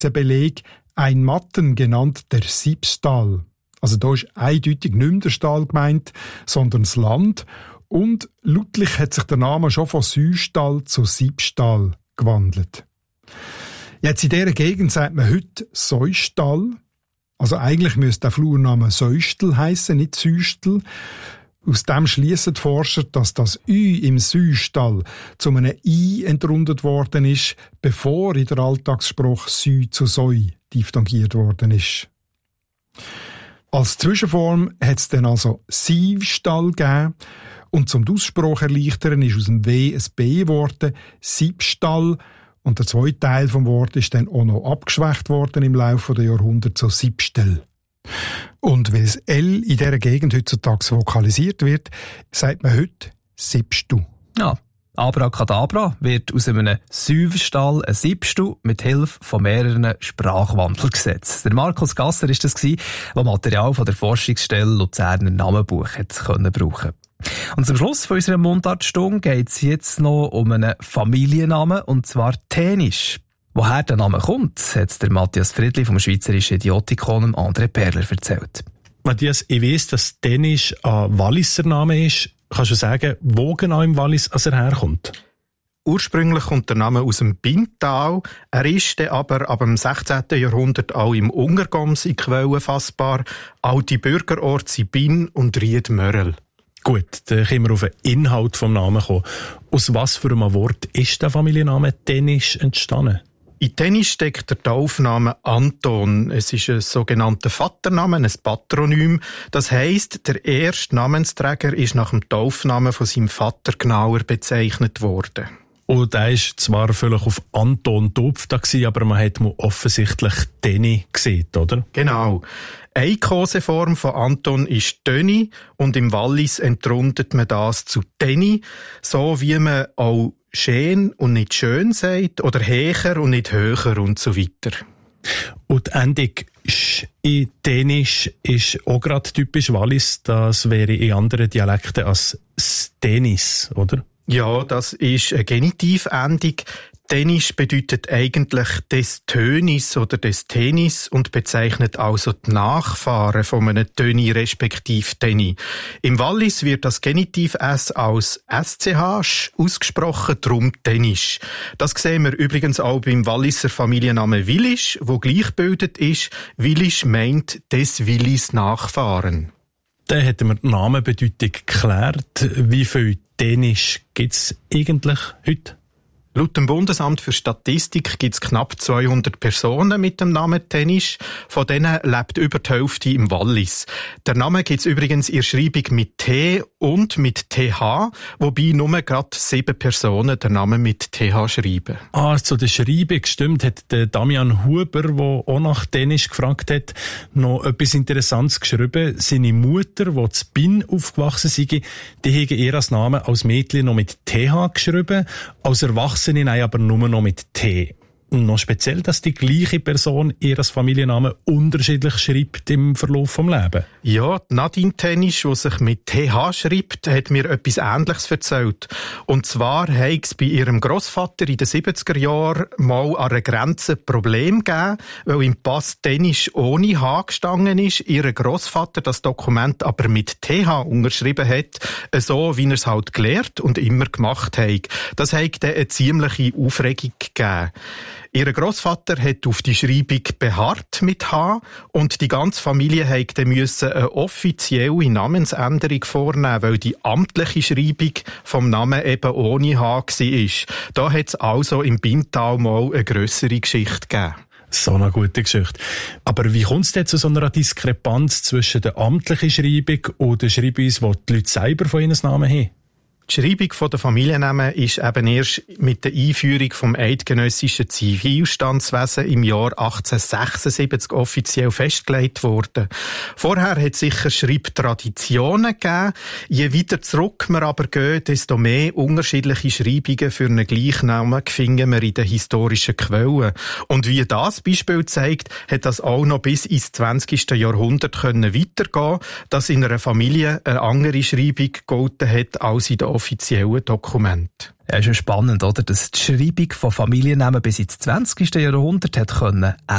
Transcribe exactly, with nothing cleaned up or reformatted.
der Beleg ein Matten, genannt der Siebstall. Also da ist eindeutig nicht mehr der Stall gemeint, sondern das Land. Und lautlich hat sich der Name schon von Süstall zu Siebstall gewandelt. Jetzt in dieser Gegend sagt man heute Säustall. Also eigentlich müsste der Flurname Säustel heissen, nicht Süstel. Aus dem schliessen die Forscher, dass das Ü im Süstall zu einem I entrundet worden ist, bevor in der Alltagsspruch Sü zu Säu diphthongiert worden ist. Als Zwischenform hat es dann also Siebstall gegeben und zum Aussprache erleichtern ist aus dem W ein B geworden, Siebstall, und der zweite Teil vom Wort ist dann auch noch abgeschwächt worden im Laufe der Jahrhunderte zu Siebstell. Und weil das L in dieser Gegend heutzutage vokalisiert wird, sagt man heute Siebstu. Ja, Abracadabra wird aus einem Süverstall ein Siebstu mit Hilfe von mehreren Sprachwandel gesetzt. Der Markus Gasser war das, der Material von der Forschungsstelle Luzerner Namenbuch hat können brauchen. Und zum Schluss von unserer Mundartstunde geht es jetzt noch um einen Familiennamen, und zwar Tänisch. Woher der Name kommt, hat der Matthias Friedli vom Schweizerischen Idiotikon André Perler erzählt. Matthias, ich weiss, dass Tänisch ein Walliser Name ist. Kannst du sagen, wo genau im Wallis er herkommt? Ursprünglich kommt der Name aus dem Bintal. Er ist dann aber ab dem sechzehnten Jahrhundert auch im Ungergoms in Quellen fassbar. Alte Bürgerorte sind Bin und Ried-Mörel. Gut, dann können wir auf den Inhalt des Namens kommen. Aus was für einem Wort ist der Familienname Tänisch entstanden? In Tänisch steckt der Taufname Anton. Es ist ein sogenannter Vatername, ein Patronym. Das heisst, der erste Namensträger ist nach dem Taufnamen von seinem Vater genauer bezeichnet worden. Und er war zwar vielleicht auf Anton getauft, aber man hat ihn offensichtlich Teni gesehen, oder? Genau. Eine Koseform von Anton ist Töni und im Wallis entrundet man das zu Teni, so wie man auch schön und nicht schön sagt oder hecher und nicht höher und so weiter. Und die Endung «sch» in Tänisch ist auch gerade typisch Wallis, das wäre in anderen Dialekten als «stenis», oder? Ja, das ist eine Genitivendung. Tänisch bedeutet eigentlich des Tönis oder des Tenis und bezeichnet also die Nachfahren von einem Töni respektive Teni. Im Wallis wird das Genitiv S als S C H ausgesprochen, drum Tänisch. Das sehen wir übrigens auch beim Walliser Familiennamen Willisch, wo gleichgebildet ist. Willisch meint des Willis Nachfahren. Dann hätten wir die Namenbedeutung geklärt. Wie viel Tänisch gibt es eigentlich heute? Laut dem Bundesamt für Statistik gibt es knapp zweihundert Personen mit dem Namen Tänisch. Von denen lebt über die Hälfte im Wallis. Der Name gibt es übrigens in der Schreibung mit T und mit T H, wobei nur gerade sieben Personen den Namen mit T H schreiben. Ah, zu der Schreibung stimmt, hat der Damian Huber, der auch nach Tänisch gefragt hat, noch etwas Interessantes geschrieben. Seine Mutter, die zu Bin aufgewachsen sei, die hätte ihr als Namen als Mädchen noch mit T H geschrieben, als Erwachsene nein, aber nur noch mit T. Und noch speziell, dass die gleiche Person ihren Familiennamen unterschiedlich schreibt im Verlauf des Lebens. Ja, Nadine Tänisch, die sich mit T H schreibt, hat mir etwas Ähnliches erzählt. Und zwar hat es bei ihrem Grossvater in den siebziger Jahren mal an einer Grenze ein Problem gegeben, weil im Pass Tänisch ohne H gestanden ist, ihr Grossvater das Dokument aber mit T H unterschrieben hat, so wie er es halt gelehrt und immer gemacht hat. Das hat dann eine ziemliche Aufregung gegeben. Ihr Grossvater hat auf die Schreibung beharrt mit H und die ganze Familie musste eine offizielle Namensänderung vornehmen, weil die amtliche Schreibung vom Namen eben ohne H war. Da hat es also im Bintal mal eine grössere Geschichte gegeben. So eine gute Geschichte. Aber wie kommt es denn zu so einer Diskrepanz zwischen der amtlichen Schreibung und der Schreibweise, die die Leute selber von ihren Namen haben? Die Schreibung der Familiennamen ist eben erst mit der Einführung vom eidgenössischen Zivilstandswesen im Jahr achtzehnhundertsechsundsiebzig offiziell festgelegt worden. Vorher hat es sicher Schreibtraditionen gegeben. Je weiter zurück wir aber gehen, desto mehr unterschiedliche Schreibungen für einen Gleichnamen finden wir in den historischen Quellen. Und wie das Beispiel zeigt, hat das auch noch bis ins zwanzigsten Jahrhundert können weitergehen, dass in einer Familie eine andere Schreibung gegolten hat als in der offiziellen Dokument. Ja, ist schon spannend, oder? Dass die Schreibung von Familiennamen bis ins zwanzigsten Jahrhundert hat können